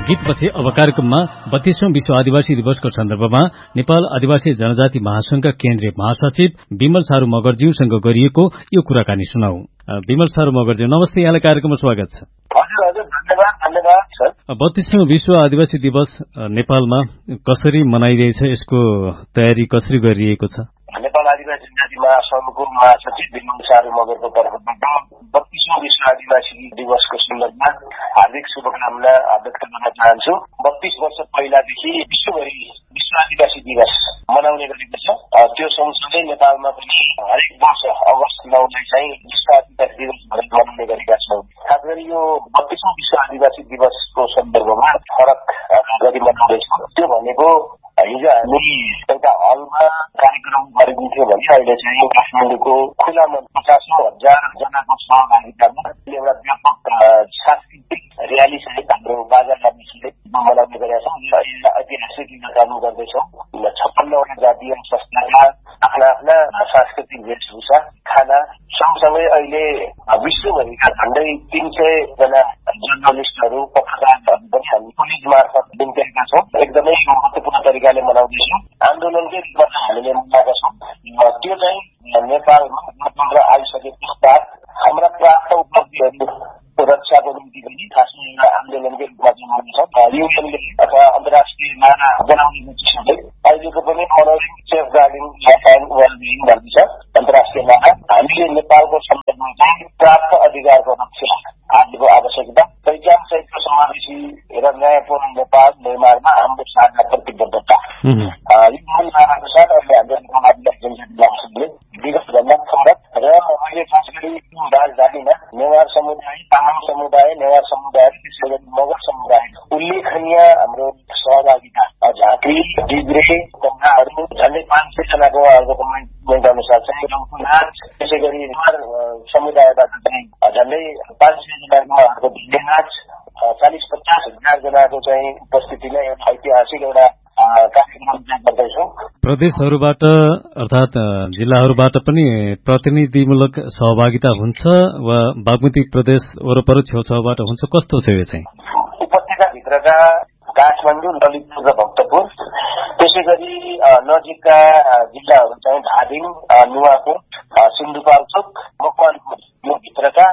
गीतपछि अब कार्यक्रममा 32औं विश्व आदिवासी दिवसको सन्दर्भमा नेपाल आदिवासी जनजाति महासंघका केन्द्रीय महासचिव विमल सारू मगरज्यूसँग गरिएको यो कुराकानी सुनाऊ। विमल सारू मगरज्यू, नमस्ते, यहाँलाई कार्यक्रममा स्वागत छ। हजुर, धन्यवाद सर। 32औं विश्व आदिवासी दिवस नेपालमा कसरी मनाइरहेछ, यसको तयारी कसरी गरिएको छ? नेपाल आदिवासी जनजाति महासंघको महासचिव विमल सारू मगरको तर्फबाट 32औं विश्व आदिवासी दिवसको सन्दर्भमा हार्दिक शुभकामना व्यक्त गर्न चाहन्छु। 32 वर्ष पहिलादेखि विश्वभरि विश्व आदिवासी दिवस मनाउने गरेको छ। त्यो सँगसँगै नेपालमा पनि हरेक वर्ष अगस्त 9 चाहिँ विश्व आदिवासी दिवस भनेर मनाउने गरेका छौँ। खास गरी यो 32औं विश्व आदिवासी दिवसको सन्दर्भमा फरक गरी मनाउँदैछौँ। त्यो भनेको हिजो हामी एउटा हलमा कार्यक्रम गरिदिन्थ्यो भने अहिले चाहिँ काठमाडौँको खुलामा 50,000 जनाको सहभागितामा एउटा व्यापक सांस्कृतिक र्याली सहित हाम्रो बाजा गाविसले मनाउने गरेका छौँ। यो अहिले ऐतिहासिक काम गर्दैछौँ। 56वटा जातीय संस्थाका आफ्ना आफ्ना सांस्कृतिक वेशभूषा, खाना, सँगसँगै अहिले विश्वभरिका झण्डै 300 जना जर्नलिस्टहरू, पत्रकारहरू पनि हामी पुलिस मार्फत निम्त्याएका छौँ। एकदमै महत्वपूर्ण तरिकाले मनाउँदैछौँ। आन्दोलनकै रूपमा हामीले मनाएका छौँ। त्यो चाहिँ नेपालमा गणतन्त्र आइसके पश्चात हाम्रा प्राप्त उपलब्धिहरूको रक्षाको निम्ति पनि खासमा एउटा आन्दोलनकै रूपमा मनाउँछौँ। युएनले अथवा अन्तर्राष्ट्रिय नारा बनाउने नीतिसँगै अहिलेको पनि following safe guarding life and well-being भन्ने छ अन्तर्राष्ट्रिय नारा। हामीले नेपालको सन्दर्भमा चाहिँ प्राप्त अधिकारको रक्षा आदिको आवश्यकता, पहिचान सहितको समावेशी र न्यायपूर्ण नेपाल निर्माणमा हाम्रो साझा प्रतिबद्धता, यो मूल नाराको साथ अहिले हाम्रो नेपाल आदिवासी जनजाति महासंघले विगतभन्दा फरक र अहिले खास गरी राजधानीमा नेवार समुदाय, तामाङ समुदाय, नेवार समुदाय, त्यसै गरी मगर समुदाय उल्लेखनीय हाम्रो सहभागिता, झाँक्री, डिग्रे, कङ्गाहरू झन्डै 500 जनाको कमेन्ट अनुसार चाहिँ गाउँको नाच, त्यसै गरी नेवार समुदायबाट चाहिँ झन्डै 500 जनाको भिडे नाच, 40-50 हजार जनाको चाहिँ उपस्थितिमा एउटा ऐतिहासिक एउटा कार्यक्रम गर्दैछौँ। प्रदेशहरूबाट अर्थात् जिल्लाहरूबाट पनि प्रतिनिधिमूलक सहभागिता हुन्छ वा बागमती प्रदेश वरपर छेउछाउबाट हुन्छ, कस्तो छ यो चाहिँ? उपत्यकाभित्रका काठमाडौँ, ललितपुर र भक्तपुर, त्यसै गरी नजिकका जिल्लाहरू चाहिँ धादिङ, नुवाकोट, सिन्धुपाल्चोक, मकवानपुर, यो भित्रका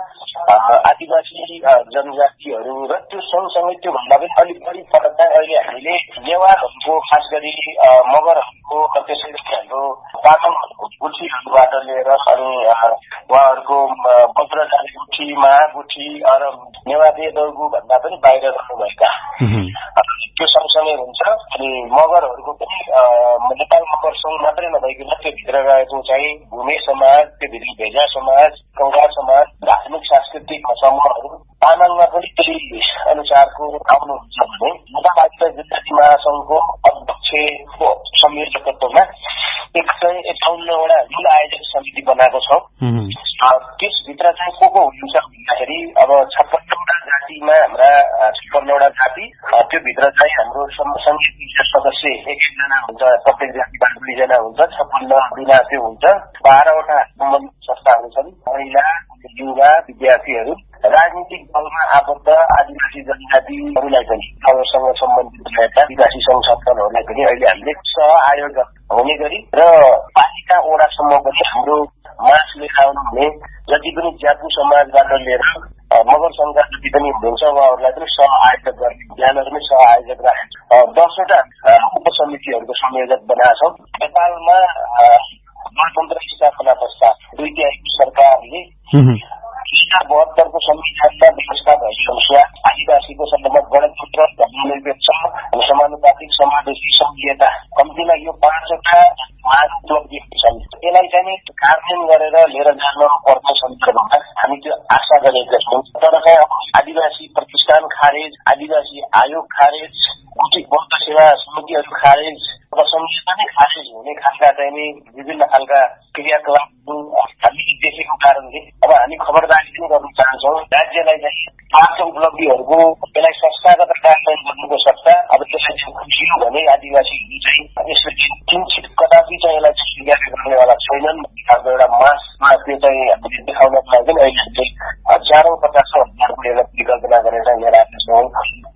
आदिवासी जनजातिहरू र त्यो सँगसँगै त्योभन्दा पनि अलिक बढी फरक चाहिँ अहिले हामीले नेवारहरूको, खास गरी मगरहरूको, त्यसै गरी हाम्रो तामाङहरूको गुठीहरूबाट लिएर अनि उहाँहरूको बज्रजाली गुठी, महागुठी र नेवारी दौगु भन्दा पनि बाहिर रहनुभएका त्यो सँगसँगै हुन्छ। अनि मगरहरूको पनि नेपाल मगर सङ्घ मात्रै नभइकन त्यो भित्र रहेको चाहिँ भूमे समाज, त्यो भित्र भेजा समाज, कङ्गार समाज, धार्मिक सांस्कृतिक समूहहरू, तामाङमा पनि त्यही अनुसारको आउनुहुन्छ भने नेपाल आदिवासी जनजाति महासंघको अध्यक्षको संयोजकत्वमा 151वटा मूल आयोजक समिति बनाएको छौँ। त्यसभित्र चाहिँ को हुनुहुन्छ भन्दाखेरि अब 56वटा जातिमा हाम्रा 56वटा जाति, त्यो भित्र चाहिँ हाम्रो संघीय सदस्य 1-1 जना हुन्छ, प्रत्येक जातिबाट 2 जना हुन्छ, 56 बिना त्यो हुन्छ। 12वटा सम्बन्धित संस्थाहरू छन्, महिला, युवा, विद्यार्थीहरू, राजनीतिक दलमा आबद्ध आदिवासी जनजातिहरूलाई पनि अबसँग सम्बन्धित रहेका आदिवासी सङ्घ संगठनहरूलाई पनि अहिले हामीले सह आयोजक हुने गरी र पालिका वडासम्म पनि हाम्रो मास लिएर आउनुहुने जति पनि ज्यापु समाजबाट लिएर मगर सङ्घका जति पनि हुनुहुन्छ उहाँहरूलाई पनि सह आयोजक गर्ने ज्ञानहरू सह आयोजक राखेका 10वटा उपसमितिहरूको संयोजक बनाएको छौँ। नेपालमा गणतन्त्र स्थापना पश्चात 2/3 सरकारले 2072को संविधानमा व्यवस्था भएअनुसार आदिवासीको सन्दर्भमा गणतन्त्र, धर्मनिरपेक्ष, समानुपातिक, समावेशी, संघीयता, कम्तीमा यो 5वटा महान उपलब्धिहरू छन्। यसलाई चाहिँ कार्यान्वयन गरेर लिएर जान पर्ने सन्दर्भमा हामी त्यो आशा गरेका छौँ। तर चाहिँ आदिवासी प्रतिष्ठान खारेज, आदिवासी आयोग खारेज, बौद्ध सेवा समितिहरू खारेज र संहिता नै खारेज हुने खालका चाहिँ विभिन्न खालका क्रियाकलापहरू हामीले देखेको कारणले अब हामी खबरदारी पनि गर्न चाहन्छौँ। राज्यलाई चाहिँ प्राप्त उपलब्धिहरूको यसलाई संस्थागत कार्यान्वयन गर्नुको सट्टा अब यसलाई चाहिँ खुसियो भने आदिवासीहरू चाहिँ यसले किञ्चित कदापि चाहिँ यसलाई स्वीकार गर्नेवाला छैनन् भन्ने खालको एउटा मासमा त्यो चाहिँ हामीले देखाउनको लागि अहिले हामीले हजारौं 50,000 एउटा परिकल्पना गरेर यहाँ राख्नेछौँ।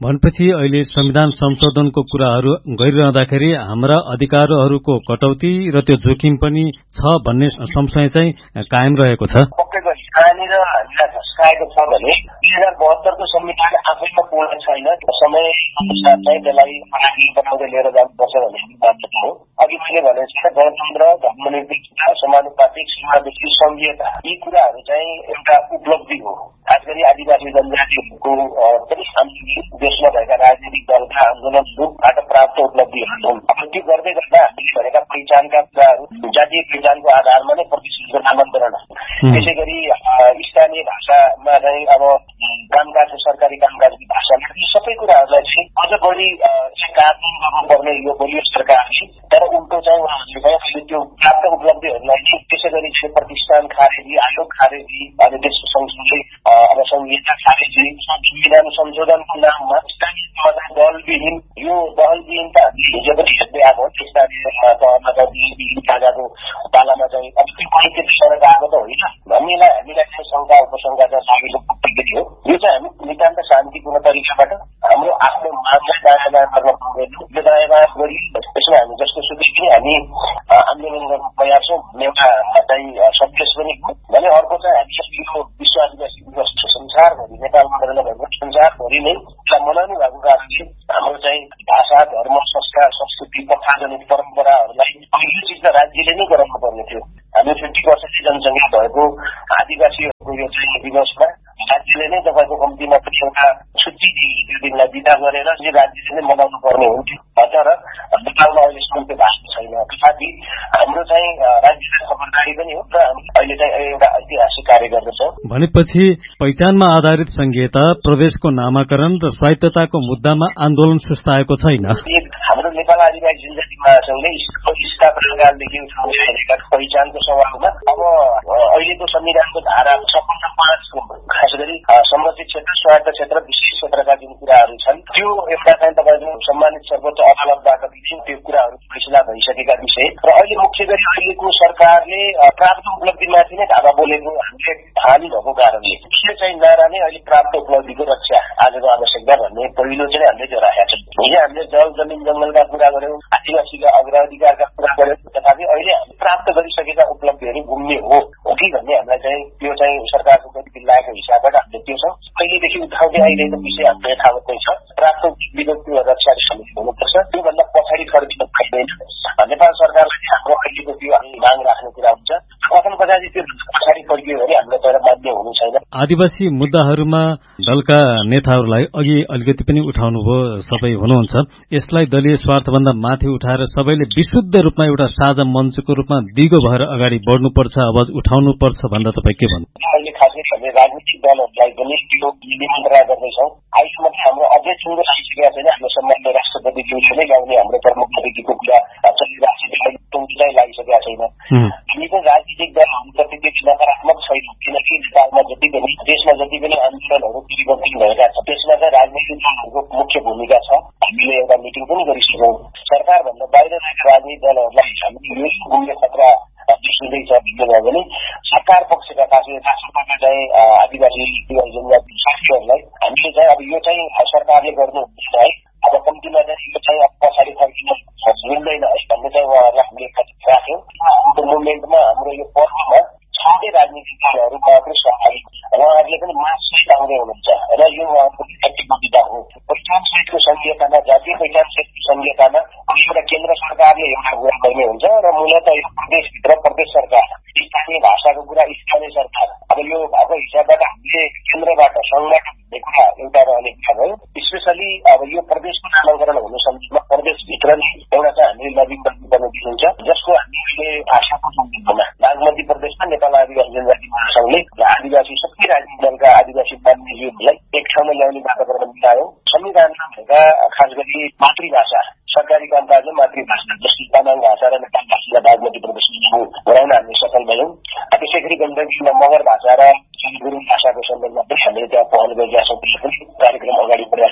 भनेपछि अहिले संविधान संशोधनको कुराहरू गरिरहँदाखेरि हाम्रा अधिकारहरूको कटौती र त्यो जोखिम पनि छ भन्ने संशय चाहिँ कायम रहेको छ। कहाँनिर हामीलाई झस्काएको छ भने 2072 को संविधान आफैमा पूर्ण छैन, समय अनुसार चाहिँ त्यसलाई बनाउँदै लिएर जानुपर्छ भन्ने मान्यता हो। अघि मैले भनेको छु गणतन्त्र, धर्मनिरपेक्षता, समानुपातिक, सीमादेखि संघीयता, यी कुराहरू चाहिँ एउटा उपलब्धि हो। खास गरी आदिवासी जनजातिहरूको पनि हाम्रो देशमा भएका राजनीतिक दलका आन्दोलनबाट प्राप्त उपलब्धिहरू हुन्। अब त्यो गर्दै गर्दा हामीले भनेका पहिचानका कुराहरू जातीय पहिचानको आधारमा नै प्रतिष्ठितको नामान्तरण, त्यसै गरी स्थानीय भाषामा चाहिँ अब कामकाज, सरकारी कामकाजको भाषामा यी सबै कुराहरूलाई चाहिँ अझ बढी कार्यान्वयन गर्नुपर्ने यो बलियो सरकारले, तर उल्टो चाहिँ उहाँहरूले चाहिँ त्यो प्राप्त उपलब्धिहरूलाई चाहिँ त्यसै गरी चाहिँ प्रतिष्ठान खारेजी, आयोग खारेजी, अनि त्यसको सँगसँगै अब संहिता खारेजी, संविधान संशोधनको नाममा स्थानीय तहमा दलविहीन, यो दलविहीन त हामीले हिजो पनि हेर्दै आएको हो। स्थानीय तहमा त दलविहीन कागाको पालामा चाहिँ अब त्यो पैँतिसबाट आएको त होइन भन्नेलाई हामीलाई चाहिँ शङ्का उपशङ्का चाहिँ लागेको पुग्यो। यो चाहिँ हामी नितान्त शान्तिपूर्ण तरिकाबाट हाम्रो आफ्नो मागलाई दायाँ बायाँ गर्न पाउँदैन, यो दायाँ बायाँ गरियो त्यसमा हामी जस्तो सुकै पनि हामी आन्दोलन गर्न तयार छौँ भन्ने एउटा चाहिँ सन्देश पनि हो भने अर्को चाहिँ हामी यो विश्व आदिवासी दिवस संसारभरि, नेपालमा मात्र नभएको संसारभरि नै मनाउनु भएको कारणले हाम्रो चाहिँ भाषा, धर्म, संस्कार, संस्कृति, प्रथाजनित परम्पराहरूलाई यो चिज त राज्यले नै गराउनु पर्ने थियो। हामी 50% जनसङ्ख्या भएको आदिवासीहरूको यो चाहिँ दिवसमा राज्यले नै तपाईँको कम्तीमा पनि एउटा छुट्टी त्यो दिनलाई बिदा गरेर राज्यले नै मनाउनु पर्ने हुन्थ्यो। तर नेपालमा अहिलेसम्म त्यो भएको छैन। तथापि हाम्रो चाहिँ राज्यलाई खबरदारी पनि हो र अहिले चाहिँ एउटा ऐतिहासिक कार्य गर्दछौँ। भनेपछि पहिचानमा आधारित संहिता, प्रदेशको नामाकरण र स्वायत्तताको मुद्दामा आन्दोलन सुस्ताएको छैन। हाम्रो नेपाल आदिवासी जनजाति महासंघले स्थापनाकालदेखि उठाउँदै आएका पहिचानको सवालमा अब अहिलेको संविधानको धारा 56(5) खास गरी संरक्षित क्षेत्र, स्वायत्त क्षेत्र, विशेष क्षेत्रका जुन कुराहरू छन् त्यो एउटा चाहिँ तपाईँको सम्मानित सर्वोच्च अदालतबाट पनि त्यो कुराहरू फैसला भइसकेका विषय र अहिले मुख्य गरी अहिलेको सरकारले प्राप्त उपलब्धिमाथि नै धावा बोलेको हामीले थाहा भएको कारणले के चाहिँ नारा नै अहिले प्राप्त उपलब्धिको रक्षा आजको आवश्यकता भन्ने पहिलो चाहिँ हामीले त्यो राखेका छौँ। हिजो हामीले जल, जमिन, जंगलका कुरा गर्यौँ, आदिवासीका अग्राधिकारका कुरा गर्यौँ, तथापि अहिले हामीले प्राप्त गरिसकेका उपलब्धिहरू घुम्ने हो कि भन्ने हामीलाई चाहिँ त्यो चाहिँ सरकारको गति लागेको हिसाबबाट हामीले त्यो छ पहिलेदेखि उठाउँदै आइरहेको विषय हाम्रो यथावत नै छ। प्राप्त उपलब्धिको त्यो रक्षा हुनुपर्छ, त्योभन्दा पछाडि फर्किन पाइँदैन। नेपाल सरकारलाई हाम्रो अहिलेको त्यो माग राख्ने कुरा हुन्छ। कथन कदाचित त्यो पछाडि फर्कियो भने हामीलाई तर बाध्य हुनु छैन। आदिवासी मुद्दाहरूमा दलका नेताहरूलाई अघि अलिकति पनि उठाउनुभयो, सबै हुनुहुन्छ। यसलाई दलीय स्वार्थभन्दा माथि उठाएर सबैले विशुद्ध रूपमा एउटा साझा मञ्चको रूपमा दिगो भएर अगाडि बढ्नुपर्छ, आवाज उठाउनुपर्छ भन्दा तपाईँ के भन्नु? अहिले खास गरी हामीले राजनीतिक दलहरूलाई पनि त्यो निमन्त्रणा गर्दैछौँ। अहिलेसम्म हाम्रो अझै ठुलो आइसकेका छैन। हाम्रो सम्मान्य राष्ट्रपतिज्यूले नै गाउने हाम्रो प्रमुख अतिथिको कुरा चलिरहेको छ, त्यसलाई टुङ्गी चाहिँ लागिसकेका छैन। हामी चाहिँ राजनीतिक दलहरूप्रति त्यति नकारात्मक छैन, किनकि नेपालमा जति पनि देशमा जति पनि आन्दोलनहरू परिवर्तन भएका छ त्यसमा चाहिँ राजनीतिक दलहरूको मुख्य भूमिका छ। हामीले एउटा मिटिङ पनि गरिसक्यौँ। सरकारभन्दा बाहिर रहेका राजनीतिक दलहरूलाई हामीले यो गुम्ने खतरा देखिँदैछ भन्नुभयो भने सरकार पक्षका खास गरी राष्ट्रपतिका चाहिँ आदिवासी जनजाति साथीहरूलाई हामीले चाहिँ अब यो चाहिँ सरकारले गर्नुहुँदैन है, अब कम्तीमा चाहिँ यो चाहिँ पछाडि फर्किन मिल्दैन है भन्ने चाहिँ उहाँहरूलाई हामीले राख्यौँ। हाम्रो मुभमेन्टमा हाम्रो यो पर्वमा छाउँदै राजनीतिक दलहरूमा पनि सहभागी उहाँहरूले पनि माससहित आउँदै हुनुहुन्छ र यो उहाँहरूको प्रतिबद्धता हो। पहिचान सहितको संहितामा, जातीय पहिचान सहितको संहितामा एउटा केन्द्र सरकारले एउटा कुरा गर्ने हुन्छ र मूलत यो प्रदेशभित्र प्रदेश सरकार, स्थानीय भाषाको कुरा स्थानीय सरकार। अब यो भएको हिसाबबाट हामीले केन्द्रबाट सङ्घबाट भन्ने कुरा एउटा रहने कुरा भयो। स्पेसली अब यो प्रदेशको नामाङ्करण हुनु सन्दर्भमा प्रदेशभित्र नै एउटा चाहिँ हामीले लबिङ गर्नुपर्ने देखिन्छ, जसको हामी अहिले भाषाको सन्दर्भमा बागमती प्रदेशमा नेपाल आदिवासी जनजाति महासंघले आदिवासी सबै राजनीतिक दलका आदिवासी मान्यज्यूहरूलाई एक ठाउँमा ल्याउने वातावरण मिलायो। संविधानमा भएका खास गरी मातृभाषा, सरकारी कामकाजमा मातृभाषा जस्तै तामाङ भाषा र नेपाल भाषालाई बागमती प्रदेशमा गराउन हामीले सफल भयौँ। त्यसै गरी गण्डकीमा मगर भाषा र गुरुङ भाषाको सन्दर्भमा पनि हामीले त्यहाँ पहल गरिरहेका छौँ, त्यसले पनि कार्यक्रम अगाडि बढेको छ।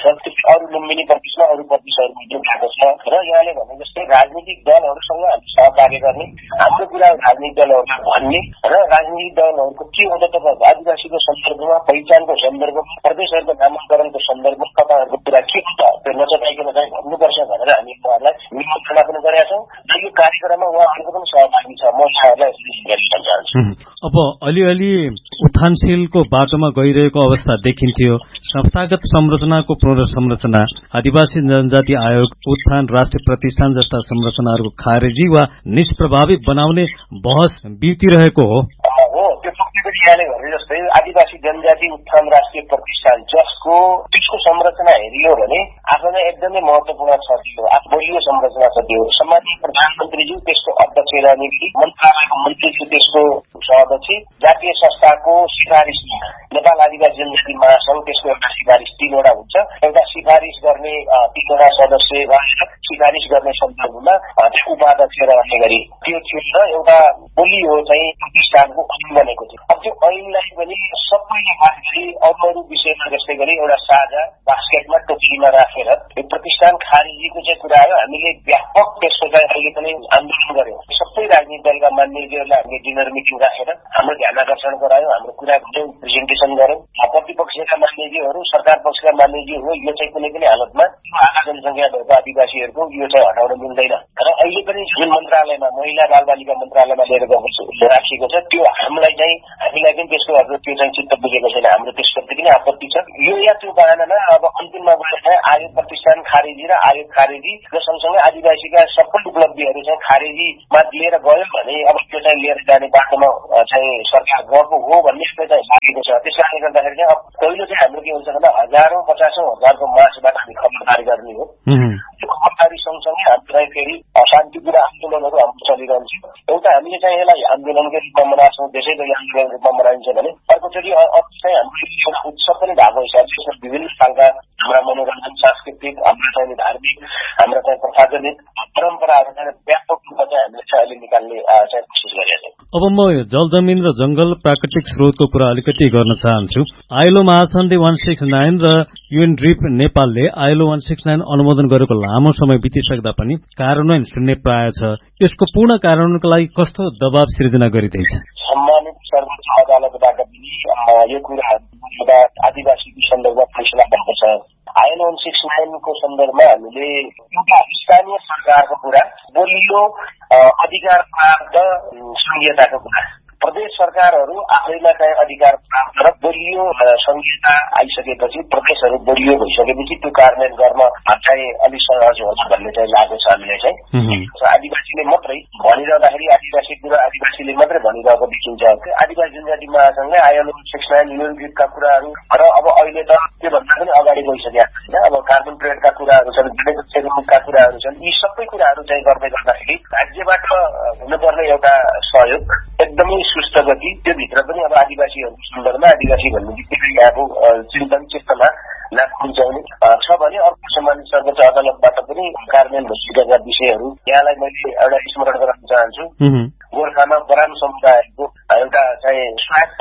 अरू लुम्बिनी प्रदेशमा अरू प्रदेशहरूमा यो भएको छ र यहाँले भने जस्तै राजनीतिक दलहरूसँग हामी सहकार्य गर्ने, हाम्रो कुरा राजनीतिक दलहरूलाई भन्ने र राजनीतिक दलहरूको के हो त तपाईँ आदिवासीको सन्दर्भमा, पहिचानको सन्दर्भमा, प्रदेशहरूको नामाकरणको सन्दर्भमा तपाईँहरूको कुरा के हो त त्यो नचटाइकन चाहिँ भन्नुपर्छ भनेर हामी उहाँहरूलाई निमन्त्रणा पनि गरेका छौँ र यो कार्यक्रममा उहाँहरूको पनि सहभागी छ। म यहाँहरूलाई गरिदिन चाहन्छु। अब अलिअलि उत्थानशीलको बाटोमा गइरहेको अवस्था देखिन्थ्यो। संस्थागत संरचनाको पुनर्संरचना, आदिवासी जनजाति आयोग, उत्थान, राष्ट्रिय प्रतिष्ठान जस्ता संरचनाहरूको खारेजी वा निष्प्रभावी बनाउने बहस बिउतिरहेको हो। त्यो पक्कै यहाँले भने जस्तै आदिवासी जनजाति उत्थान राष्ट्रिय प्रतिष्ठान त्यसको संरचना हेरियो भने आफैमा एकदमै महत्वपूर्ण छ। त्यो बलियो संरचना छ। त्यो सम्माननीय प्रधानमन्त्रीज्यू त्यसको अध्यक्ष रहने गरी, मन्त्रालयको मन्त्रीज्यू त्यसको सभाध्यक्ष, जातीय संस्थाको सिफारिसमा नेपाल आदिवासी जनजाति महासंघ त्यसको एउटा सिफारिस 3वटा हुन्छ। एउटा सिफारिस गर्ने 3वटा सदस्य भएर सिफारिस गर्ने सन्दर्भमा उपाध्यक्ष रहने गरी त्यो थियो र एउटा बलियो चाहिँ प्रतिष्ठानको ऐन बनेको थियो। अब त्यो ऐनलाई पनि सबैले खास गरी अरू विषयमा जस्तै गरी एउटा साझा बास्केटमा टोपलीमा राखेर यो प्रतिष्ठान खारेजीको चाहिँ कुरा आयो। हामीले व्यापक त्यसको चाहिँ अहिले पनि आन्दोलन गर्यौं। सबै राजनीतिक दलका मान्यजीहरूलाई हामीले डिनर मिटिङ राखेर हाम्रो ध्यान आकर्षण गरायौं, हाम्रो कुरा गर्यौं, प्रेजेन्टेसन गर्यौं। प्रतिपक्षका मान्यजीहरू, सरकार पक्षका मान्यजीहरू यो चाहिँ कुनै पनि हालतमा आधा जनसङ्ख्या भएको आदिवासीहरूको यो चाहिँ हटाउन मिल्दैन र अहिले पनि जुन मन्त्रालयमा महिला बालबालिका मन्त्रालयमा लिएर राखिएको छ त्यो हामीलाई पनि त्यसको त्यो चाहिँ चित्त बुझेको छैन। हाम्रो त्यसप्रति पनि आपत्ति छ। यो या त्यो बहानामा अब अन्तिममा गएर आयोग प्रतिष्ठान खारेजी र आयोग खारेजी र सँगसँगै आदिवासीका सबै उपलब्धिहरू चाहिँ खारेजीमा लिएर गयो भने अब त्यो चाहिँ लिएर जाने बाटोमा चाहिँ सरकार गएको हो भन्ने चाहिँ लागेको छ। त्यस कारणले गर्दाखेरि चाहिँ अब पहिलो चाहिँ हाम्रो के हुन्छ भन्दा हजारौं 50औं हजारको मासबाट हामी खबरदारी गर्ने हो। त्यो खबरदारी सँगसँगै हाम्रो चाहिँ फेरि शान्तिपूर्ण आन्दोलनहरू हाम्रो चलिरहन्छ। एउटा हामीले चाहिँ यसलाई आन्दोलनकै रूपमा मनाउँछौँ, देशैभरि आन्दोलनको रूपमा मनाइन्छ भने अर्कोचोटि चाहिँ हाम्रो एउटा उत्सव पनि भएको हिसाबले विभिन्न खालका हाम्रा मनोरञ्जन, सांस्कृतिक, हाम्रा चाहिँ धार्मिक, हाम्रा चाहिँ प्रशासनिक परम्पराहरू चाहिँ व्यापक रूपमा चाहिँ हामीले चाहिँ अहिले निकाल्ने चाहिँ कोसिस गरिरहेका छौँ। अब म जल, जमिन र जंगल प्राकृतिक स्रोतको कुरा अलिकति गर्न चाहन्छु। आइएलओ महासन्धि 169 र युएनड्रिप नेपालले आइएलओ 169 अनुमोदन गरेको लामो समय बितिसक्दा पनि कार्यान्वयन शून्य प्राय छ। यसको पूर्ण कार्यान्वयनको लागि कस्तो दबाव सिर्जना गरिँदैछ? सम्मानित सर्वोच्च अदालतबाट पनि यो कुराहरू आदिवासीको सन्दर्भमा फैसला भएको छ। आइएलओ 169 को सन्दर्भमा हामीले एउटा स्थानीय सरकारको कुरा, बलियो अधिकार प्राप्त संघीयताको कुरा, प्रदेश सरकारहरू आफैमा चाहिँ अधिकार प्राप्त र बलियो संघीयता आइसकेपछि, प्रदेशहरू बलियो भइसकेपछि त्यो कार्यान्वयन गर्न चाहिँ अलिक सहज होला भन्ने चाहिँ लागेको छ हामीलाई चाहिँ। आदिवासीले मात्रै भनिरहँदाखेरि आदिवासी कुरा आदिवासीले मात्रै भनिरहेको देखिन्छ। आदिवासी जनजाति महासंघले आइएलओ 169 युएनड्रिपका कुराहरू र अब अहिले त त्योभन्दा पनि अगाडि गइसकेका छैन। अब कार्बन ट्रेडका कुराहरू छन्, विदेशका कुराहरू छन्। यी सबै कुराहरू चाहिँ गर्दै गर्दाखेरि राज्यबाट हुनुपर्ने एउटा सहयोग एकदमै सुस्त गति, त्यो भित्र पनि अब आदिवासीहरूको सन्दर्भमा आदिवासी भन्ने बित्तिकै आएको चिन्तन चेतना लाग्ने छ भने अर्को सम्मानित सर्वोच्च अदालतबाट पनि कार्यान्वयन भइसकेका विषयहरू यहाँलाई मैले एउटा स्मरण गराउन चाहन्छु। गोर्खामा बराम समुदायको एउटा चाहिँ स्वायत्त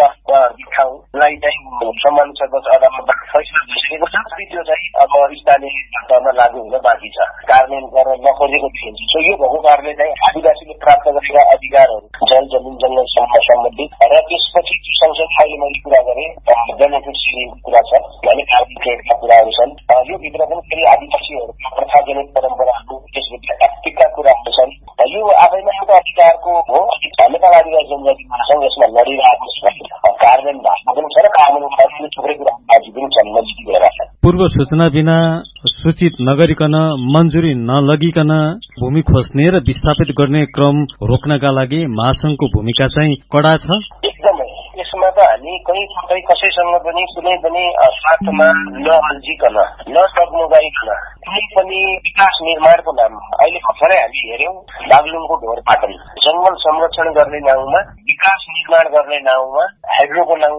ठाउँलाई चाहिँ सम्मानित सर्वोच्च अदालतबाट फैसला भइसकेको छ। त्यो चाहिँ अब स्थानीय तहमा लागू हुन बाँकी छ, कार्यान्वयन गर्न नखोजेको देखिन्छ। सो यो भएको कारणले चाहिँ आदिवासीले प्राप्त गरेका अधिकारहरू जल, जमिन, जंगल सम्बन्धित र त्यसपछि सँगसँगै अहिले मैले कुरा गरेँ बेनिफिट सेयरिङको कुरा छ भने कार्बन ट्रेडका कुराहरू छन्। यो भित्र पनि फेरि आदिवासीहरूका प्रथाजनित परम्पराहरू, त्यसभित्र एथिकका कुराहरू छन्। यो आफैमा एउटा अधिकारको हो। नेपाल आदिवासी जनजाति महासंघ यसमा लडिरहेको छ, कार्यान्वयन भएको पनि छ र कार्यान्वयन थुप्रै कुराहरू बाँकी पनि छन्। नजिकै गएर पूर्व सूचना बिना, सूचित नगरिकन, मन्जुरी नलगिकन भूमि खोज्ने र विस्थापित गर्ने क्रम रोक्नका लागि महासंघको भूमिका चाहिँ कडा छ। एकदमै यसमा त हामी कहीँ कसैसँग पनि कुनै पनि स्वार्थमा नअल्झिकन, नसक्नु गइकन कुनै पनि विकास निर्माणको नाममा अहिले भर्खरै हामी हेर्यौं बागलुङको ढोरपाटन जंगल संरक्षण गर्ने नाउँमा, विकास निर्माण गर्ने नाउँमा, हाइड्रोको नाउँमा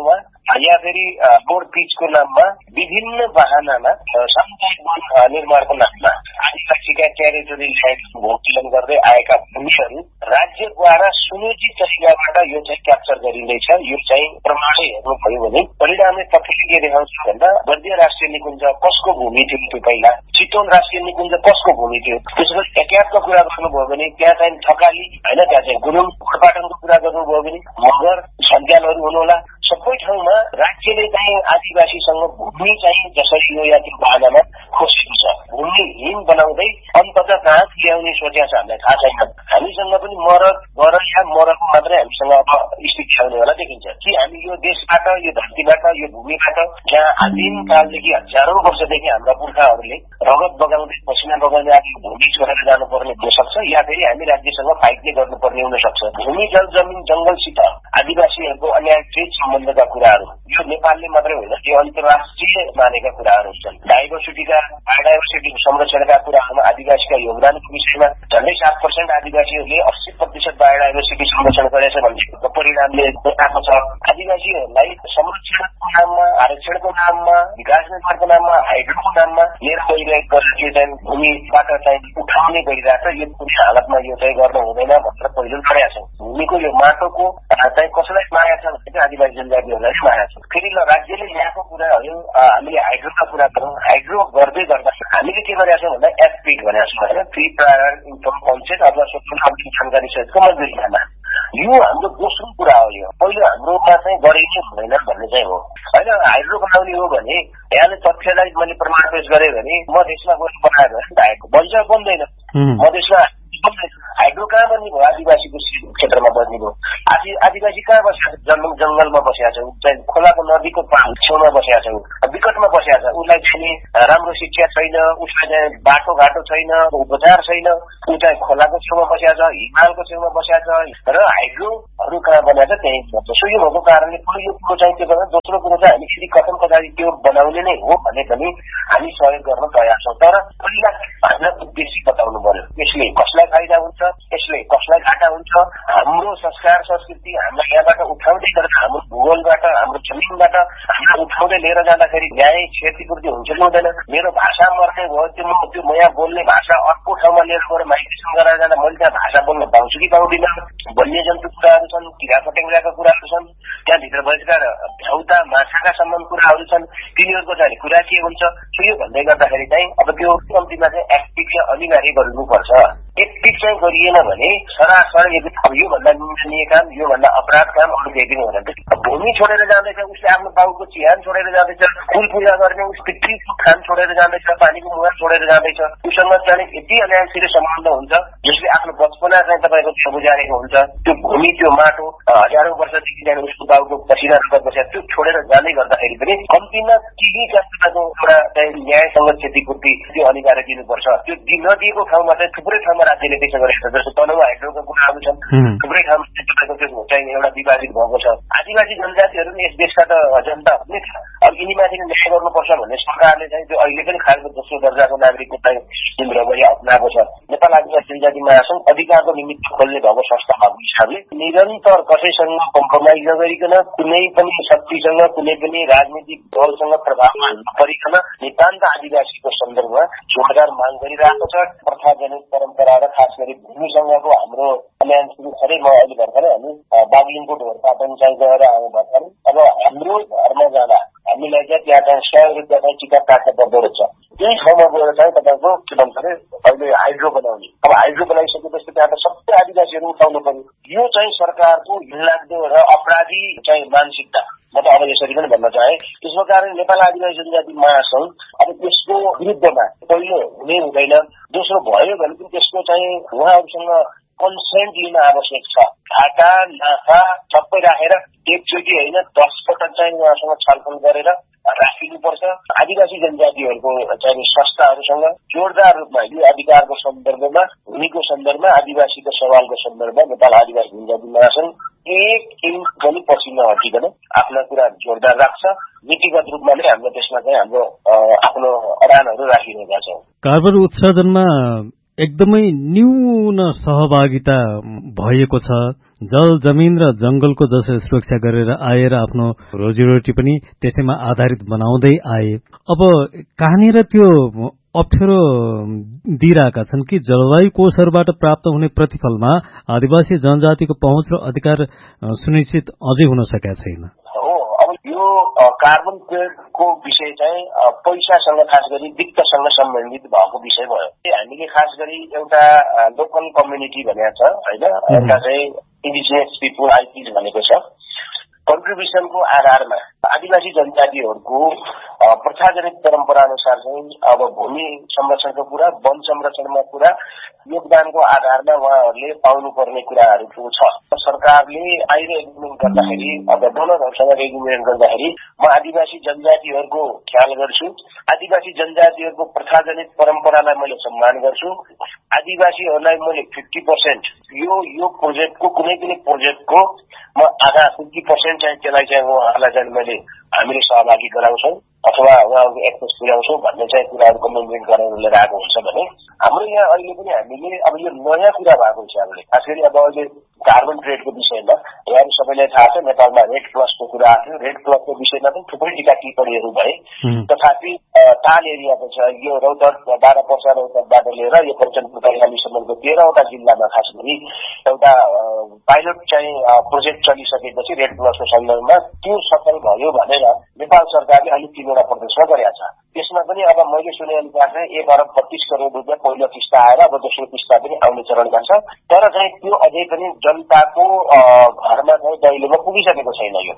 या फेरि रोड पिचको नाममा विभिन्न बहानामा सामुदायिक वन निर्माणको नाममा आदिवासीका टेरिटोरी ल्यान्ड भोगचलन गर्दै आएका भूमिहरू राज्यद्वारा सुनियोजित तरिकाबाट यो चाहिँ क्याप्चर गरिँदैछ। यो चाहिँ प्रमाणै हेर्नुभयो भने परिणामले तथ्यले के देखाउँछ भन्दा बर्दिया राष्ट्रिय निकुञ्ज कसको भूमि थियो त्यो पहिला, चितवन राष्ट्रिय निकुञ्ज कसको भूमि थियो, त्यसपछि एक्यापको कुरा गर्नुभयो भने त्यहाँ चाहिँ थकाली होइन, त्यहाँ चाहिँ गुरुङ घोडपाटनको कुरा गर्नुभयो भने मगर छन्क्यालहरू हुनुहोला। सबै ठाउँमा राज्यले चाहिँ आदिवासीसँग भूमि चाहिँ जसरी यो या त्यो बहानामा खोसेको छ, भूमिहीन बनाउँदै अन्ततः कहाँ ल्याउने सोचेको छ हामीलाई थाहा छैन। हामीसँग पनि मरद गर या मरदको मात्रै हामीसँग अब स्थिति आउनेवाला देखिन्छ कि हामी यो देशबाट, यो धरतीबाट, यो भूमिबाट जहाँ आदिम कालदेखि हजारौं वर्षदेखि हाम्रा पुर्खाहरूले रगत बगाउँदै पसिना बगाउँदै आदि भूमि छोडेर जानुपर्ने हुन सक्छ, या फेरि हामी राज्यसँग फाइटले गर्नुपर्ने हुन सक्छ। भूमि जल जमिन जंगलसित आदिवासीहरूको अन्यायकृत सम्बन्धका कुराहरू यो नेपालले मात्रै होइन, यो अन्तर्राष्ट्रिय मानेका कुराहरू हुन्छन्। बायोडाइभर्सिटी संरक्षणका कुराहरूमा आदिवासीका योगदानको विषयमा झन्डै 7% आदिवासीहरूले 80% बायोडाइभर्सिटी संरक्षण गरेछ भन्ने परिणामले आएको छ। आदिवासीहरूलाई संरक्षणको नाममा, आरक्षणको नाममा, विकास निर्माणको नाममा, हाइड्रोको नाममा लिएर गइरहेको चाहिँ भूमिबाट चाहिँ उठाउने गरिरहेछ। यो कुनै हालतमा यो चाहिँ गर्न हुँदैन भनेर पहिलो लडेका छौँ। भूमिको यो माटोको चाहिँ कसैलाई माया छ भने चाहिँ आदिवासी जनजातिहरूलाई माया छ। फेरि ल राज्यले ल्याएको कुराहरू हामीले हाइड्रोका कुरा गरौँ। हाइड्रो गर्दै गर्दा हामीले के गरेका छौँ भन्दा एफपिट भनेका छौँ होइन, फ्री प्रायर इन्कम कन्सेप्ट अथवा सोसियल जानकारी सहितको मजदुरीमा। यो हाम्रो दोस्रो कुरा हो। यो पहिलो हाम्रोमा चाहिँ गरिने हुँदैन भन्ने चाहिँ हो होइन। हाइड्रो बनाउने हो भने यहाँले तथ्यलाई मैले प्रमाण पेश गरेँ भने मधेसमा गएर बनायो भने बन्छ बन्दैन, मधेसमा हाइड्रो कहाँ बन्ने भयो, आदिवासीको क्षेत्रमा बन्ने भयो। आदिवासी कहाँ बसेका छ, जंगलमा बसेका छौँ, चाहिँ खोलाको नदीको छेउमा बसेका छौँ, विकटमा बसेका छ। उसलाई चाहिँ राम्रो शिक्षा छैन, उसलाई चाहिँ बाटोघाटो छैन, उपचार छैन, ऊ चाहिँ खोलाको छेउमा बसेका छ, हिमालको छेउमा बसेका छ र हाइड्रोहरू कहाँ बनाएको छ त्यही भन्छ। सो यो भएको कारणले पहिलो कुरो चाहिँ के गर्छ, दोस्रो कुरो चाहिँ हामी यदि कथम कदापि त्यो बनाउने नै हो भने पनि हामी सहयोग गर्न तयार छौँ। तर पहिला हामीलाई उद्देश्य बताउनु पर्यो, यसले कसलाई फाइदा हुन्छ, यसले कसलाई घाटा हुन्छ। हाम्रो संस्कार संस्कृति हामीलाई यहाँबाट उठाउँदै गरेर हाम्रो भूगोलबाट, हाम्रो जमिनबाट हामीलाई उठाउँदै लिएर जाँदाखेरि न्याय क्षतिपूर्ति हुन्छ कि हुँदैन। मेरो भाषा मर्ने भयो, त्यो म यहाँ बोल्ने भाषा अर्को ठाउँमा लिएर गएर माइग्रेसन गराएर जाँदा मैले त्यहाँ भाषा बोल्न पाउँछु कि पाउँदिनँ। वन्यजन्तु कुराहरू छन्, किरा फटेङ्ग्राका कुराहरू छन्, त्यहाँभित्र भएका भ्याउता माछाका सम्बन्ध कुराहरू छन्, तिनीहरूको चाहिँ कुरा के हुन्छ। यो भन्दै गर्दाखेरि चाहिँ अब त्यो कम्तीमा चाहिँ एक्टिभ चाहिँ अनिवार्य गरिनुपर्छ। एक्टिभ चाहिँ गरिएन भने सरासर अब योभन्दा निन्दनीय काम, योभन्दा अपराध काम अरू केही पनि हुँदैन। भूमि छोडेर जाँदैछ, उसले आफ्नो बाउको चिहान छोडेर जाँदैछ, फुल पूजा गर्ने उसको पितृको खान छोडेर जाँदैछ, पानीको मुहान छोडेर जाँदैछ। उसँग चाहिँ यति अन्यायसित सम्बन्ध हुन्छ जसले आफ्नो बचपना चाहिँ तपाईँको त्यो गुजारेको हुन्छ। त्यो भूमि, त्यो माटो हजारौं वर्षदेखि जाने उसको बाउको पसिना रगत बसेर त्यो छोडेर जाँदै गर्दाखेरि पनि कम्तीमा केही जातिको एउटा चाहिँ न्यायसँग क्षतिपूर्ति त्यो अनिवार्य दिनुपर्छ। त्यो नदिएको ठाउँमा चाहिँ थुप्रै ठाउँमा राज्यले त्यसो गरेको छ। जस्तो तनहुँ हाइड्रोको कुराहरू छन्, थुप्रै ठाउँमा तपाईँको त्यो चाहिँ एउटा विभाजित भएको छ। आदिवासी जनजातिहरू यस देशका त जनता हो नि त। अब यिनीमाथि न्याय गर्नुपर्छ भन्ने सरकारले चाहिँ त्यो अहिले पनि खालको दोस्रो दर्जाको नागरिकको चाहिँ केन्द्र गरी अप्नाएको छ। नेपाल आदिवासी जनजाति महासंघ अधिकारको निमित्त खोल्ने भएको संस्था भएको हिसाबले निरन्तर कसैसँग कम्प्रोमाइज नगरिकन, कुनै पनि शक्तिसँग, कुनै पनि राजनीतिक दलसँग प्रभावमा नपरिकन नितान्त आदिवासीको सन्दर्भमा जोरदार माग गरिरहेको छ। प्रथाजनित परम्परा र खास गरी भूमिसँगको हाम्रो कल्याण सुरु खरै म अहिले भर्खरै हामी बागलिङको ढोरपाटन चाहिँ गएर आउँ भर्खरै। अब हाम्रो घरमा जाँदा हामीलाई चाहिँ त्यहाँ चाहिँ 100 रुपियाँ चाहिँ टिकट काट्नु पर्दो रहेछ। त्यही ठाउँमा गएर चाहिँ तपाईँको के भन्छ अरे अहिले हाइड्रो बनाउने। अब हाइड्रो बनाइसकेपछि त्यहाँ त सबै आदिवासीहरू उठाउनु पर्यो। यो चाहिँ सरकारको घिनलाग्दो र अपराधी चाहिँ मानसिकता म त अब यसरी पनि भन्न चाहे। त्यसको कारण नेपाल आदिवासी जनजाति महासंघ अब त्यसको विरुद्धमा पहिलो हुने हुँदैन, दोस्रो भयो भने पनि त्यसको चाहिँ उहाँहरूसँग कन्सेन्ट लिन आवश्यक छ। घाटा नाफा सबै राखेर एकचोटि होइन 10 पटक चाहिँ उहाँसँग छलफल गरेर राखिनुपर्छ। आदिवासी जनजातिहरूको चाहिँ संस्थाहरूसँग जोरदार रूपमा यो अधिकारको सन्दर्भमा, भूमिको सन्दर्भमा, आदिवासीको सवालको सन्दर्भमा नेपाल आदिवासी जनजाति महासंघ एक इंच पनि पछि नहटिकन आफ्ना कुरा जोरदार राख्छ। नीतिगत रूपमा नै हामीले त्यसमा चाहिँ हाम्रो आफ्नो अडानहरू राखिरहेका छौँ। कार्बन उत्सर्जनमा एकदमै न्यून सहभागिता भएको छ। जल जमिन र जंगलको जसरी सुरक्षा गरेर आए र आफ्नो रोजीरोटी पनि त्यसैमा आधारित बनाउँदै आए। अब कहाँनिर त्यो अप्ठ्यारो दिइरहेका छन् कि जलवायु कोषहरूबाट प्राप्त हुने प्रतिफलमा आदिवासी जनजातिको पहुँच र अधिकार सुनिश्चित अझै हुन सकेका छैन। यो कार्बन क्रेडिटको विषय चाहिँ पैसासँग खास गरी वित्तसँग सम्बन्धित भएको विषय भयो। हामीले खास गरी एउटा लोकल कम्युनिटी भनेको छ होइन, एउटा चाहिँ इन्डिजिनियस पिपुल आइपिज भनेको छ। कन्ट्रिब्युसनको आधारमा आदिवासी जनजातिहरूको प्रथाजनित परम्परा अनुसार चाहिँ अब भूमि संरक्षणको कुरा, वन संरक्षणमा कुरा, योगदानको आधारमा उहाँहरूले पाउनुपर्ने कुराहरूको छ। सरकारले अहिले एग्रिमेन्ट गर्दाखेरि अब डोनरहरूसँग एग्रिमेन्ट गर्दाखेरि म आदिवासी जनजातिहरूको ख्याल गर्छु, आदिवासी जनजातिहरूको प्रथाजनित परम्परालाई मैले सम्मान गर्छु, आदिवासीहरूलाई मैले 50% यो प्रोजेक्टको कुनै पनि प्रोजेक्टको म आधा 50% चाहिँ त्यसलाई चाहिँ उहाँहरूलाई चाहिँ हामीले सहभागी गराउँछौँ अथवा उहाँहरूको एक्सेस पुर्याउँछौँ भन्ने चाहिँ कुराहरू कमिटमेन्ट गरेर लिएर आएको हुन्छ भने हाम्रो यहाँ अहिले पनि हामीले अब यो नयाँ कुरा भएको हिसाबले खास गरी अब अहिले कार्बन क्रेडिटको विषयमा यहाँहरू सबैलाई थाहा छ, नेपालमा रेड प्लसको कुरा आएको। रेड प्लसको विषयमा पनि थुप्रै टीका टिप्पणीहरू भए, तथापि ताल एरियाको छ यो रौतहट 12 पर्सा रौतहटबाट लिएर यो कञ्चनपुर कैलालीसम्मको 13वटा जिल्लामा खास गरी एउटा पाइलट चाहिँ प्रोजेक्ट चलिसकेपछि रेड प्लसको सन्दर्भमा त्यो सफल भयो भनेर नेपाल सरकारले अहिले 3वटा प्रदेशमा गरेका छ। त्यसमा पनि अब मैले सुने अनुसार चाहिँ 1 अरब 32 करोड रुपियाँ पहिलो किस्ता आएर अब दोस्रो किस्ता पनि आउने चरणमा छ। तर चाहिँ त्यो अझै पनि जनताको घरमा चाहिँ दैलोमा पुगिसकेको छैन। यो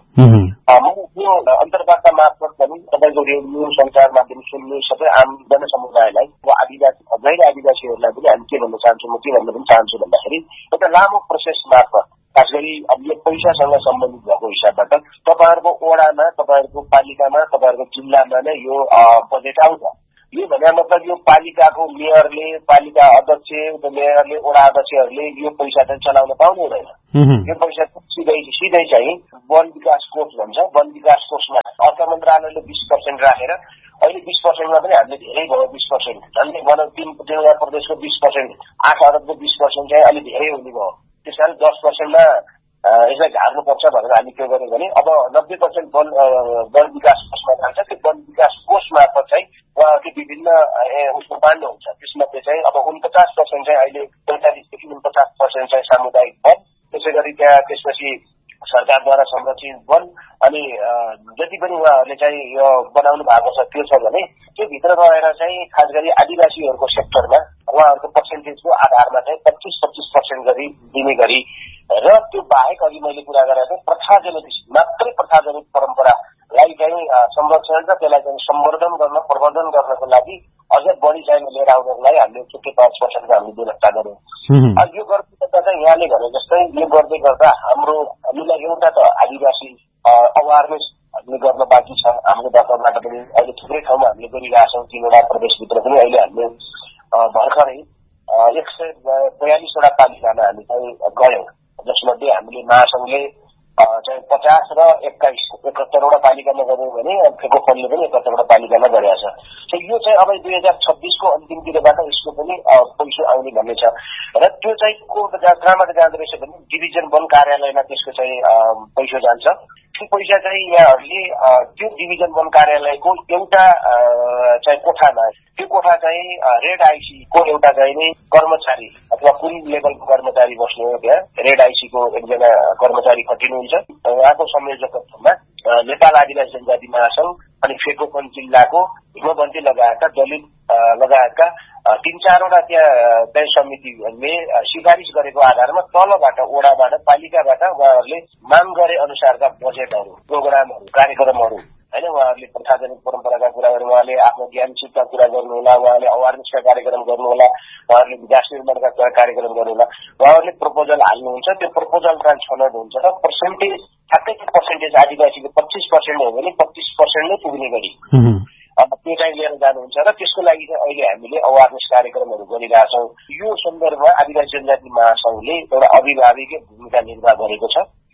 यो अन्तर्वार्ता मार्फत पनि तपाईँको रेडियो सञ्चार माध्यम सुन्ने सबै आम जनसमुदायलाई आदिवासी गैर आदिवासीहरूलाई पनि हामी के भन्न चाहन्छौँ, म के भन्न पनि चाहन्छु भन्दाखेरि एउटा लामो प्रोसेस मार्फत खास गरी अब यो पैसासँग सम्बन्धित भएको हिसाबबाट तपाईँहरूको ओडामा, तपाईँहरूको पालिकामा, तपाईँहरूको जिल्लामा नै यो बजेट आउँछ। यो भने मतलब यो पालिकाको मेयरले, पालिका अध्यक्ष, मेयरले, वडा अध्यक्षहरूले यो पैसा चाहिँ चलाउन पाउनु हुँदैन। यो पैसा सिधै चाहिँ वन विकास कोष भन्छ, वन विकास कोषमा अर्थ मन्त्रालयले 20% राखेर अहिले 20%मा पनि हामीले धेरै भयो। 20% झन्डै भनौँ 3 प्रदेशको 20%, 8 अरबको 20% चाहिँ अलि धेरै हुने भयो। त्यस कारण 10%मा यसलाई झार्नुपर्छ भनेर हामी के गर्यौँ भने अब 90% वन विकास कोषमा जान्छ। त्यो वन विकास कोष मार्फत चाहिँ उहाँहरूले विभिन्न उसको बाँड्नुहुन्छ। त्यसमध्ये चाहिँ अब 49% चाहिँ अहिले 45देखि 49% चाहिँ सामुदायिक वन, त्यसै गरी त्यसपछि सरकारद्वारा संरक्षित वन अनि जति पनि उहाँहरूले चाहिँ यो बनाउनु भएको छ त्यो छ भने त्यो भित्र रहेर चाहिँ खास गरी आदिवासीहरूको सेक्टरमा उहाँहरूको पर्सेन्टेजको आधारमा चाहिँ 25% गरी दिने गरी र त्यो बाहेक अघि मैले कुरा गरेको मात्रै प्रथाजनित परम्परालाई चाहिँ संरक्षण र त्यसलाई चाहिँ सम्वर्धन गर्न, प्रवर्धन गर्नको लागि अझ बढी चाहिँ लिएर आउनलाई हामीले 5% हामीले व्यवस्था गर्यौँ। यो गर्दा चाहिँ यहाँले भने जस्तै यो गर्दै गर्दा हामीलाई एउटा त आदिवासी अवेरनेस हामीले गर्न बाँकी छ। हाम्रो दर्शनबाट पनि अहिले थुप्रै ठाउँमा हामीले गरिरहेछौँ। 3वटा प्रदेशभित्र पनि अहिले हामीले भर्खरै 142वटा पालिकामा हामी चाहिँ गयौँ, जसमध्ये हामीले महासंघले चाहिँ 50 र 71वटा पालिकामा गर्यौँ भने फेको फलले पनि 71वटा पालिकामा गरेका छ। यो चाहिँ अब 2026को अन्तिमतिरबाट यसको पनि पैसा आउने भन्ने छ र त्यो चाहिँ कहाँबाट जाँदो रहेछ भने डिभिजन वन कार्यालयमा त्यसको चाहिँ पैसा जान्छ। त्यो पैसा चाहिँ यहाँहरूले त्यो डिभिजन वन कार्यालयको एउटा चाहिँ कोठामा, त्यो कोठा चाहिँ रेड आइसीको एउटा चाहिँ कर्मचारी अथवा कुन लेभलको कर्मचारी बस्नु हो, त्यहाँ रेड आइसीको एकजना कर्मचारी खटिनुहुन्छ। उहाँको संयोजकत्वमा नेपाल आदिवासी जनजाति महासंघ अनि फेकोफन जिल्लाको हिमबन्ती लगायतका दलित लगायतका 3-4वटा त्यहाँ समितिले सिफारिस गरेको आधारमा तलबाट, ओडाबाट, पालिकाबाट उहाँहरूले माग गरे अनुसारका बजेटहरू, प्रोग्रामहरू, कार्यक्रमहरू होइन, उहाँहरूले प्रथाजनित परम्पराका कुराहरू, उहाँले आफ्नो ज्ञानसिपका कुरा गर्नुहोला, उहाँले अवेरनेसका कार्यक्रम गर्नुहोला, उहाँहरूले विकास निर्माणका कार्यक्रम गर्नुहोला, उहाँहरूले प्रपोजल हाल्नुहुन्छ। त्यो प्रपोजल चाहिँ छनौट हुन्छ र पर्सेन्टेज ठ्याक्कै पर्सेन्टेज आदिवासीको 25% हो भने 25% नै पुग्ने गरी त्यो चाहिँ लिएर जानुहुन्छ र त्यसको लागि चाहिँ अहिले हामीले अवेरनेस कार्यक्रमहरू गरिरहेछौँ। यो सन्दर्भमा आदिवासी जनजाति महासंघले एउटा अभिभावकीय भूमिका निर्वाह गरेको छ।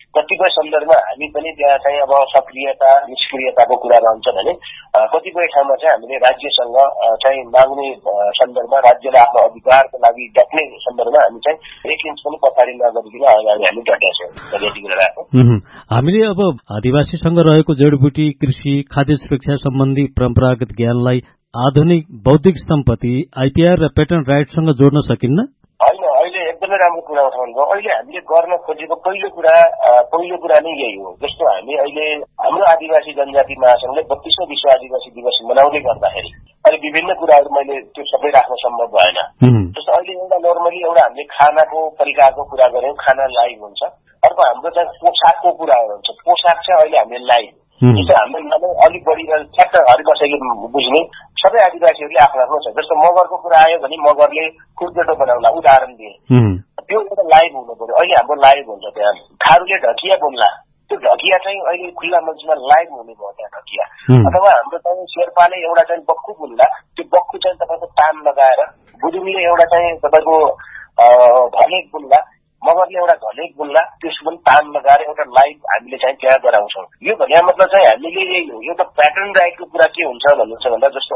कतिपय सन्दर्भमा हामी पनि त्यहाँ चाहिँ अब सक्रियता निष्क्रियताको कुरा रहन्छ भने कतिपय ठाउँमा चाहिँ हामीले राज्यसँग चाहिँ माग्ने सन्दर्भमा राज्यले आफ्नो अधिकारको लागि डट्ने सन्दर्भमा हामी चाहिँ 1 इन्च पनि पछाडि नगरिकन अगाडि हामी डटेका छौँ यति कुरा राख्छौँ। हामीले अब आदिवासीसँग रहेको जडीबुटी कृषि खाद्य सुरक्षा सम्बन्धी परम्परागत ज्ञानलाई आधुनिक बौद्धिक सम्पत्ति आइपीआर र पेटेन्ट राइटसँग जोड्न सकिन्न? होइन, अहिले एकदमै राम्रो कुरा उठाउनु भयो। अहिले हामीले गर्न खोजेको पहिलो कुरा नै यही हो। जस्तो हामी अहिले हाम्रो आदिवासी जनजाति महासंघले 32औं विश्व आदिवासी दिवस मनाउँदै गर्दाखेरि अहिले विभिन्न कुराहरू मैले त्यो सबै राख्न सम्भव भएन। जस्तो अहिले एउटा नर्मली हामीले खानाको तरिकाको कुरा गर्यौं, खाना लाइभ हुन्छ। अर्को हाम्रो चाहिँ पोसाकको कुराहरू हुन्छ, पोसाक चाहिँ अहिले हामीले लाइभ जस्तो हाम्रो अलिक बढी फ्याक्टरहरू कसैले बुझ्ने सबै आदिवासीहरूले आफ्नो आफ्नो छ। जस्तो मगरको कुरा आयो भने मगरले खुर्पेटो बनाउला, उदाहरण दिए, त्यो एउटा लाइभ हुनु पर्यो। अहिले हाम्रो लाइभ हुन्छ। त्यहाँ थारूले ढकिया बोल्ला, त्यो ढकिया चाहिँ अहिले खुल्ला मञ्चमा लाइभ हुने भयो त्यहाँ ढकिया। अथवा हाम्रो चाहिँ शेर्पाले एउटा चाहिँ बक्खु बोल्ला, त्यो बक्खु चाहिँ तपाईँको तान लगाएर, गुरुङले एउटा चाहिँ तपाईँको धलेक बोल्ला, मगरले एउटा धलेक बोल्ला, त्यसको पनि तान लगाएर एउटा लाइभ हामीले चाहिँ त्यहाँ गराउँछौँ। यो भन्ने मतलब चाहिँ हामीले यही हो। एउटा प्याटर्न राइटको कुरा के हुन्छ भन्नुहुन्छ भन्दा जस्तो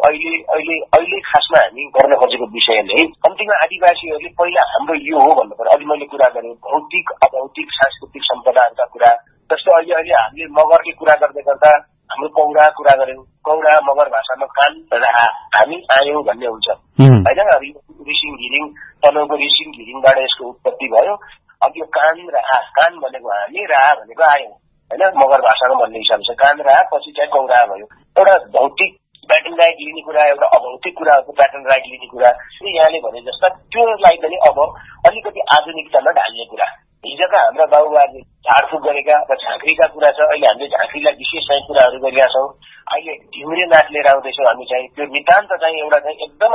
अहिले खासमा हामी गर्न खोजेको विषय नै कम्तीमा आदिवासीहरूले पहिला हाम्रो यो हो भन्नु पर्यो। अघि मैले कुरा गरेँ भौतिक अभौतिक सांस्कृतिक सम्पदाहरूका कुरा। जस्तो अहिले हामीले मगरले कुरा गर्दै गर्दा हाम्रो कौडा कुरा गर्यौं, कौडा मगर भाषामा कान राहा हामी आयौं भन्ने हुन्छ होइन। रिसिङ घिरिङ तनहुको रिसिङ घिरिङबाट यसको उत्पत्ति भयो। अब यो कान राहा, कान भनेको हामी, राहा भनेको आयौं होइन, मगर भाषामा भन्ने हिसाब छ। कान राहा पछि चाहिँ कौडा भयो। एउटा भौतिक प्याटर्न राइट लिने कुरा, एउटा अभौतिक कुराहरूको प्याटर्न राइट लिने कुरा, यहाँले भने जस्ता त्योलाई पनि अब अलिकति आधुनिकतामा ढाल्ने कुरा। हिजोका हाम्रा बाबुबाले झाडफुक गरेका र झाँक्रीका कुरा छ। अहिले हामीले झाँक्रीलाई विशेष चाहिँ कुराहरू गरिरहेका छौँ। अहिले ढिम्रे नाच लिएर आउँदैछौँ हामी चाहिँ। त्यो नितान्त चाहिँ एउटा चाहिँ एकदम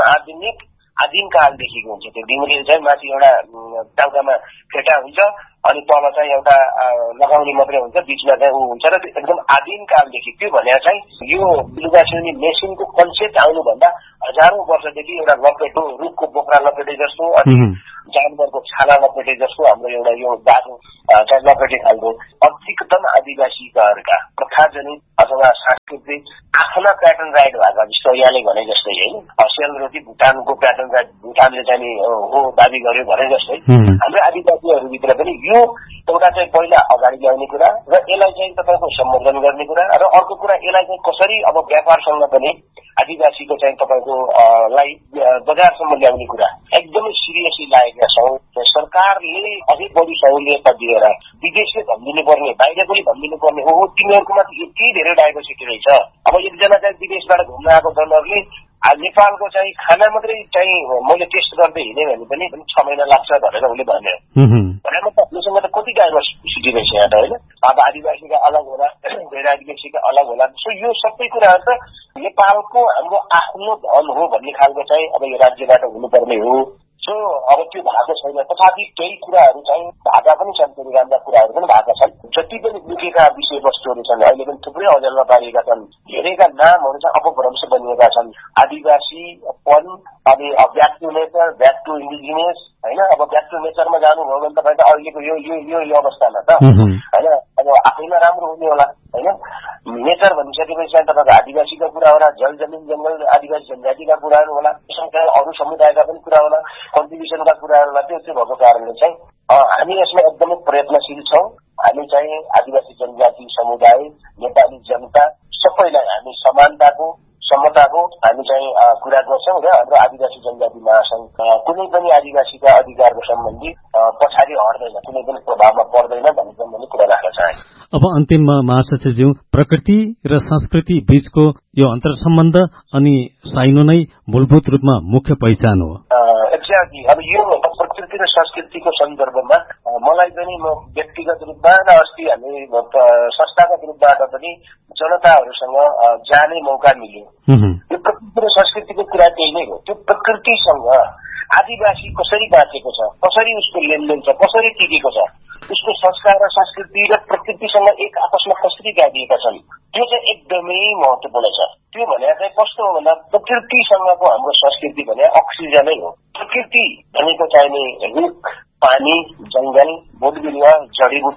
आदिम कालदेखिको हुन्छ। त्यो ढिम्रे चाहिँ माथि एउटा टाउकामा फेटा हुन्छ अनि तल चाहिँ एउटा लगाउने मात्रै हुन्छ, बिचमा चाहिँ ऊ हुन्छ र त्यो एकदम आदिम कालदेखि। त्यो भने चाहिँ यो लुगा सिउने मेसिनको कन्सेप्ट आउनुभन्दा हजारौं वर्षदेखि एउटा लपेटो, रुखको बोक्रा लपेटे जस्तो अनि जानवरको छाला लपेटे जस्तो हाम्रो एउटा यो बाटो चाहिँ लपेटे खालको अधिकतम आदिवासीकाहरूका प्रथाजनित अथवा सांस्कृतिक आफ्ना प्याटर्न राइट भएका जस्तो यहाँले भने जस्तै होइन। सेलरोटी भुटानको प्याटर्न राइट भुटानले चाहिँ हो दाबी गर्यो भने जस्तै हाम्रो आदिवासीहरूभित्र पनि यो एउटा चाहिँ पहिला अगाडि ल्याउने कुरा र यसलाई चाहिँ तपाईँको सम्बोधन गर्ने कुरा र अर्को कुरा यसलाई चाहिँ कसरी अब व्यापारसँग पनि आदिवासीको चाहिँ तपाईँको लाई बजारसम्म ल्याउने कुरा एकदमै सिरियसली लागेका छौँ। सरकारले अझै बढी सहुलियत दिएर विदेशले भनिदिनु पर्ने, बाहिर पनि भनिदिनु पर्ने, हो तिनीहरूकोमा यति धेरै डाइभर्सिटी रहेछ। अब एकजना चाहिँ विदेशबाट घुम्न आएको जनहरूले नेपालको चाहिँ खाना मात्रै चाहिँ मैले टेस्ट गर्दै हिँडेँ भने पनि 6 महिना लाग्छ भनेर उसले भन्यो। भनेर त हामीसँग त कति डाइभर्सिटी रहेछ यहाँ त होइन। अब आदिवासीका अलग होला, गैर आदिवासीका अलग होला। सो यो सबै कुराहरू त नेपालको हाम्रो आफ्नो धन हो भन्ने खालको चाहिँ अब यो राज्यबाट हुनुपर्ने हो। सो अब त्यो भएको छैन। तथापि केही कुराहरू चाहिँ भाका पनि छन्, फेरि राम्रा कुराहरू पनि भएका छन्। जति पनि लुकेका विषयवस्तुहरू छन् अहिले पनि थुप्रै अझलमा पारिएका छन्। धेरैका नामहरू चाहिँ अपभ्रंश बनिएका छन्। आदिवासीपन, अनि back to nature, back to indigenous होइन। अब ब्याक टु नेचरमा जानुभयो भने तपाईँ त अहिलेको यो अवस्थामा त होइन अब आफैमा राम्रो हुने होला होइन। नेचर भनिसकेपछि चाहिँ तपाईँको आदिवासीका कुरा होला, जल जमिन जङ्गल आदिवासी जनजातिका कुराहरू होला, त्यसमा अरू समुदायका पनि कुरा होला, कन्ट्रिब्युसनका कुराहरू होला। त्यो भएको कारणले चाहिँ हामी यसमा एकदमै प्रयत्नशील छौँ। हामी चाहिँ आदिवासी जनजाति समुदाय, नेपाली जनता सबैलाई हामी समानताको समताको हामी चाहिँ कुरा गर्छौँ र हाम्रो आदिवासी जनजाति महासंघ कुनै पनि आदिवासीका अधिकारको सम्बन्धी पछाडि हट्दैन, कुनै पनि प्रभावमा पर्दैन भन्ने कुरा राख्न चाहे। अब अन्तिममा महासचिवज्यू, प्रकृति र संस्कृति बीचको यो अन्तर सम्बन्ध अनि साइनो नै मूलभूत रूपमा मुख्य पहिचान हो। एक्ज्याक्टली। अब यो प्रकृति र संस्कृतिको सन्दर्भमा मलाई पनि म व्यक्तिगत रूपमा र अस्ति हामी संस्थागत रूपबाट पनि जनताहरूसँग जाने मौका मिल्यो। यो प्रकृति र संस्कृतिको कुरा त्यही नै हो। त्यो प्रकृतिसँग आदिवासी कसरी बाँचेको छ, कसरी उसको लेनदेन छ, कसरी टिकेको छ, उसको संस्कार र संस्कृति र प्रकृतिसँग एक आपसमा कसरी गाडिएका छन्, त्यो चाहिँ एकदमै महत्त्वपूर्ण छ। त्यो भने चाहिँ कस्तो हो भन्दा प्रकृतिसँगको हाम्रो संस्कृति भने अक्सिजनै हो। प्रकृति भनेको चाहिने रुख, पानी, जंगल, बोट बिरुवा, जडीबुटी,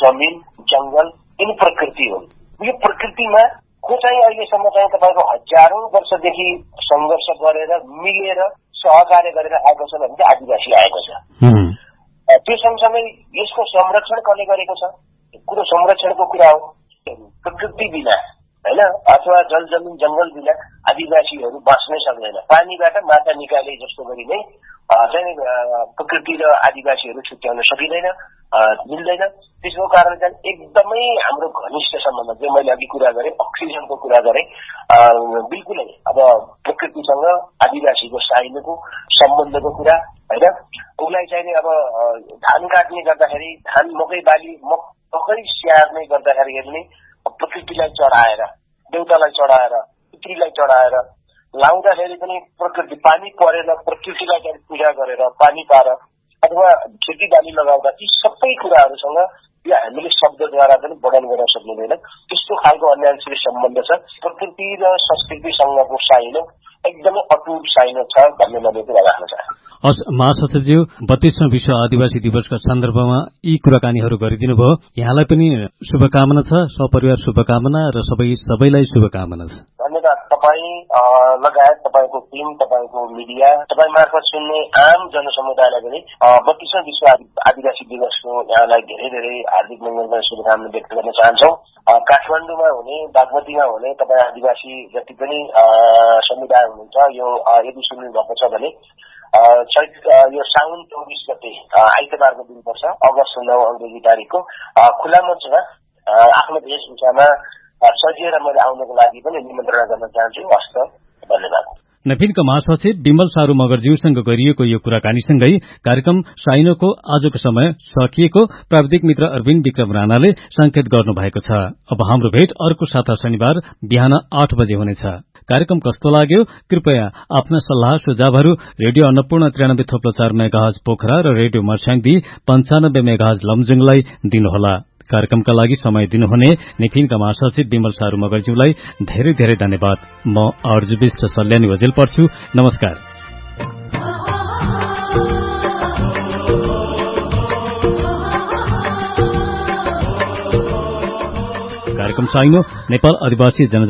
जमिन जंगल यिनी प्रकृति हुन्। यो प्रकृतिमा को चाहिँ अहिलेसम्म चाहिँ तपाईँको हजारौं वर्षदेखि संघर्ष गरेर मिलेर सहकार्य गरेर आएको छ भने आदिवासी आएको छ। त्यो सँगसँगै यसको संरक्षण कसले गरेको छ? कुरो संरक्षणको कुरा हो। प्रकृति बिना हैन अथवा जल जमिन जंगल बिना आदिवासीहरू बाँच्नै सक्दैन। पानीबाट माछा निकाले जस्तो गरी नै चाहिँ प्रकृति र आदिवासीहरू छुट्याउन सकिँदैन, मिल्दैन। त्यसको कारण चाहिँ एकदमै हाम्रो घनिष्ठ सम्बन्ध, जो मैले अघि कुरा गरेँ अक्सिजनको कुरा गरेँ, बिल्कुलै अब प्रकृतिसँग आदिवासीको साइनोको सम्बन्धको कुरा हैन। उसलाई चाहिँ अब धान काट्ने गर्दाखेरि धान मकै बाली मकै स्याहार्ने गर्दाखेरि नै प्रकृतिलाई चढाएर, देउतालाई चढाएर, पितृलाई चढाएर लाउँदाखेरि पनि प्रकृति पानी परेर प्रकृतिलाई चाहिँ पूजा गरेर पानी पाएर अथवा खेतीबाली लगाउँदा ती सबै कुराहरूसँग यो हामीले शब्दद्वारा पनि वर्णन गर्न सकिँदैन। त्यस्तो खालको अन्यान्सिक सम्बन्ध छ। प्रकृति र संस्कृतिसँगको साइनो एकदमै अटुट साइनो छ भन्ने मैले कुरा राख्न चाहन्छु। महासचिवज्यू, 32औं विश्व आदिवासी दिवसका सन्दर्भमा यी कुराकानीहरू गरिदिनु भयो। यहाँलाई पनि शुभकामना छ, सपरिवार शुभकामना र सबैलाई शुभकामना छ। धन्यवाद। तपाईँ लगायत तपाईँको टिम, तपाईँको मिडिया, तपाईँ मार्फत सुन्ने आम जनसमुदायलाई पनि 32औं विश्व आदिवासी दिवसको यहाँलाई धेरै धेरै हार्दिक मङ्गलमय शुभकामना व्यक्त गर्न चाहन्छौँ। काठमाडौँमा हुने, बागमतीमा हुने तपाईँ आदिवासी जति पनि समुदाय हुनुहुन्छ, यो यदि सुन्नु भएको छ भने यो साउन 24 गते आइतबारको दिन पर्छ, अगस्त 9 अंग्रेजी तारिखको खुला मञ्चमा आफ्नो वेशभूषामा सजिएर मैले आउनको लागि पनि निमन्त्रणा गर्न चाहन्छु। हस्त, धन्यवाद। नेफिनका महासचिव विमल सारू मगरज्यूसँग गरिएको यो कुराकानीसँगै कार्यक्रम साइनोको आजको समय सकिएको प्राविधिक मित्र अरविन्द विक्रम राणाले संकेत गर्नुभएको छ। अब हाम्रो भेट अर्को साता शनिबार बिहान 8 बजे हुनेछ। कार्यक्रम कस्तो लाग्यो? कृपया आफ्ना सल्लाह सुझावहरू रेडियो अन्नपूर्ण 93.4 मेगाहर्ज पोखरा र रेडियो मर्स्याङदी 95 मेगाहर्ज लमजुङलाई दिनुहोला। कार्यक्रमका लागि समय दिनुहुने नेफिनका महासचिव विमल सारू मगरज्यूलाई धेरै धेरै धन्यवाद। म अर्जु विष्ट सल्यानी ओझेल पर्छु। नमस्कार। कार्यक्रम साइनो नेपाल आदिवासी